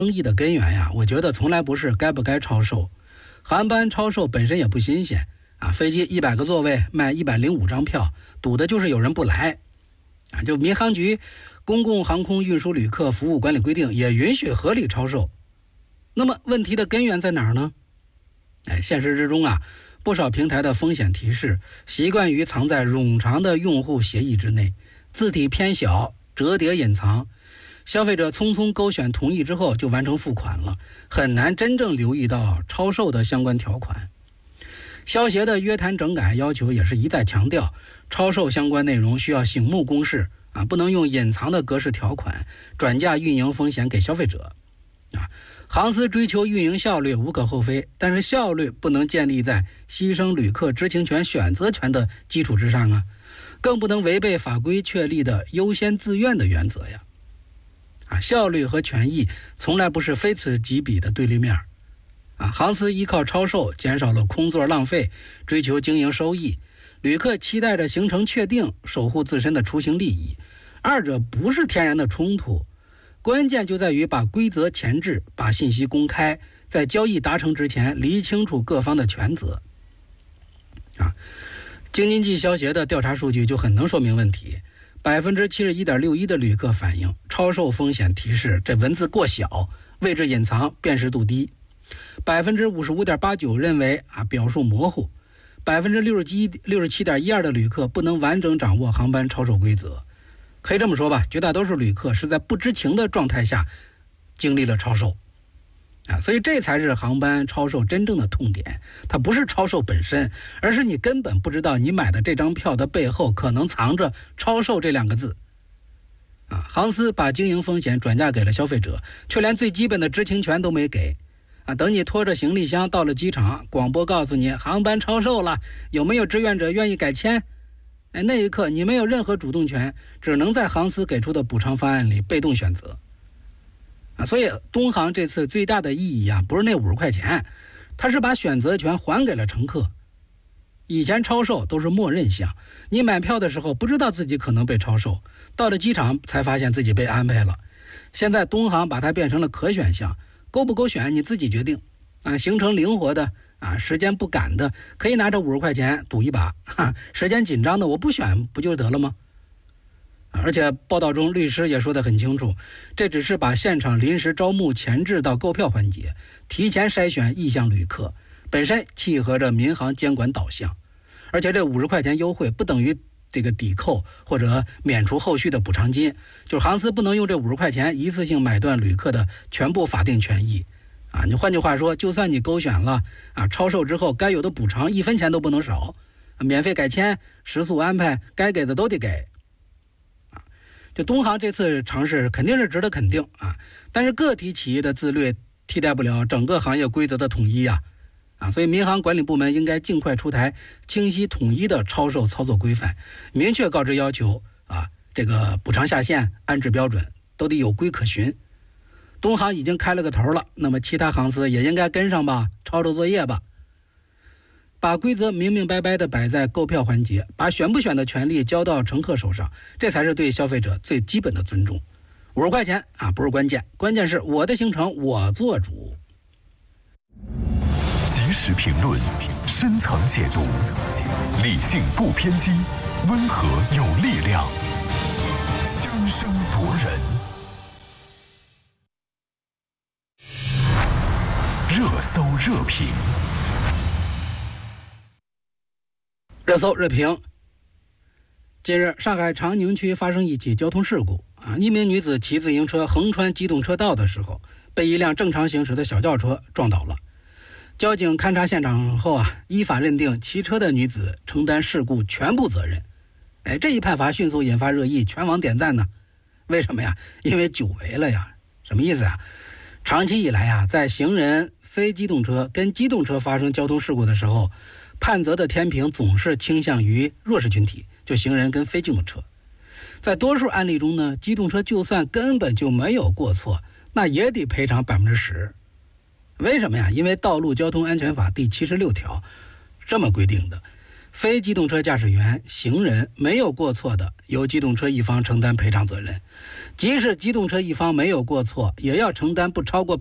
争议的根源呀，我觉得从来不是该不该超售，航班超售本身也不新鲜啊。飞机100个座位卖105张票，赌的就是有人不来啊。就民航局《公共航空运输旅客服务管理规定》也允许合理超售。那么问题的根源在哪儿呢？现实之中啊，不少平台的风险提示习惯于藏在冗长的用户协议之内，字体偏小，折叠隐藏。消费者匆匆勾选同意之后就完成付款了，很难真正留意到超售的相关条款。消协的约谈整改要求也是一再强调，超售相关内容需要醒目公示啊，不能用隐藏的格式条款转嫁运营风险给消费者啊。航司追求运营效率无可厚非，但是效率不能建立在牺牲旅客知情权、选择权的基础之上啊，更不能违背法规确立的优先自愿的原则呀。效率和权益从来不是非此即彼的对立面啊。航司依靠超售减少了空座浪费，追求经营收益，旅客期待着行程确定，守护自身的出行利益，二者不是天然的冲突，关键就在于把规则前置，把信息公开，在交易达成之前理清楚各方的权责啊。京津冀消协的调查数据就很能说明问题。71.61% 的旅客反映超售风险提示这文字过小，位置隐藏，辨识度低。55.89% 认为表述模糊。67.12% 的旅客不能完整掌握航班超售规则。可以这么说吧，绝大多数旅客是在不知情的状态下经历了超售所以这才是航班超售真正的痛点。它不是超售本身，而是你根本不知道你买的这张票的背后可能藏着超售这2个字航司把经营风险转嫁给了消费者，却连最基本的知情权都没给等你拖着行李箱到了机场，广播告诉你航班超售了，有没有志愿者愿意改签？那一刻你没有任何主动权，只能在航司给出的补偿方案里被动选择所以东航这次最大的意义不是那50块钱，它是把选择权还给了乘客。以前超售都是默认项，你买票的时候不知道自己可能被超售，到了机场才发现自己被安排了。现在东航把它变成了可选项，勾不勾选你自己决定行程灵活的时间不赶的可以拿着50块钱赌一把时间紧张的我不选不就得了吗？而且报道中律师也说得很清楚，这只是把现场临时招募前置到购票环节，提前筛选意向旅客，本身契合着民航监管导向。而且这50块钱优惠不等于这个抵扣或者免除后续的补偿金，就是航司不能用这50块钱一次性买断旅客的全部法定权益你换句话说，就算你勾选了超售之后该有的补偿1分钱都不能少，免费改签、食宿安排该给的都得给这东航这次尝试肯定是值得肯定但是个体企业的自律替代不了整个行业规则的统一所以民航管理部门应该尽快出台清晰统一的超售操作规范，明确告知要求这个补偿下限、安置标准都得有规可循。东航已经开了个头了，那么其他航司也应该跟上吧，抄抄作业吧。把规则明明白白地摆在购票环节，把选不选的权利交到乘客手上，这才是对消费者最基本的尊重。50块钱不是关键，关键是我的行程我做主。 及时评论，深层解读，理性不偏激，温和有力量，炯炯夺人。热搜热评。 热搜热评。近日，上海长宁区发生一起交通事故一名女子骑自行车横穿机动车道的时候，被一辆正常行驶的小轿车撞倒了。交警勘察现场后依法认定骑车的女子承担事故全部责任。这一判罚迅速引发热议，全网点赞呢。为什么呀？因为久违了呀。什么意思长期以来在行人、非机动车跟机动车发生交通事故的时候，判责的天平总是倾向于弱势群体，就行人跟非机动车。在多数案例中呢，机动车就算根本就没有过错，那也得赔偿10%。为什么呀？因为《道路交通安全法》第76条这么规定的： 非机动车驾驶员、行人没有过错的，由机动车一方承担赔偿责任；即使机动车一方没有过错，也要承担不超过